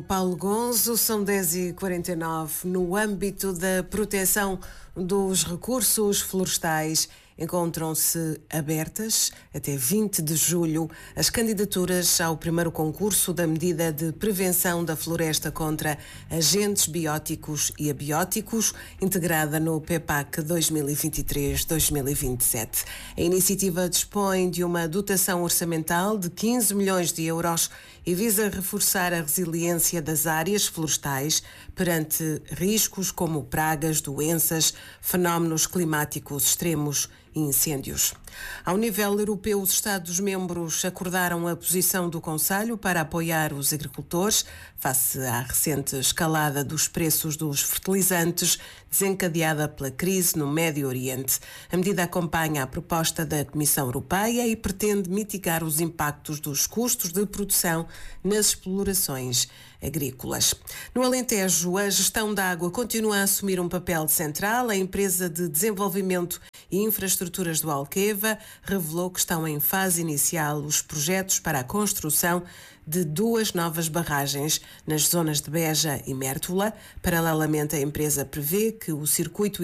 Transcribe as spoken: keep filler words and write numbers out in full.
Paulo Gonzo, são dez e quarenta e nove. No âmbito da proteção dos recursos florestais, encontram-se abertas até vinte de julho as candidaturas ao primeiro concurso da medida de prevenção da floresta contra agentes bióticos e abióticos, integrada no P E P A C dois mil e vinte e três a dois mil e vinte e sete. A iniciativa dispõe de uma dotação orçamental de quinze milhões de euros e visa reforçar a resiliência das áreas florestais perante riscos como pragas, doenças, fenómenos climáticos extremos e incêndios. Ao nível europeu, os Estados-membros acordaram a posição do Conselho para apoiar os agricultores face à recente escalada dos preços dos fertilizantes desencadeada pela crise no Médio Oriente. A medida acompanha a proposta da Comissão Europeia e pretende mitigar os impactos dos custos de produção nas explorações agrícolas. No Alentejo, a gestão da água continua a assumir um papel central. A empresa de desenvolvimento e infraestruturas do Alqueva revelou que estão em fase inicial os projetos para a construção de duas novas barragens nas zonas de Beja e Mértola. Paralelamente, a empresa prevê que o circuito